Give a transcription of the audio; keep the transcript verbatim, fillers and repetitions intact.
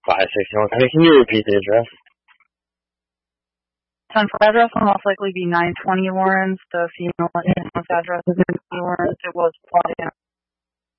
five sixty-one. I mean, can you repeat the address? ten four address will most likely be nine twenty Lawrence. The female address is in Lawrence. It was Claudia.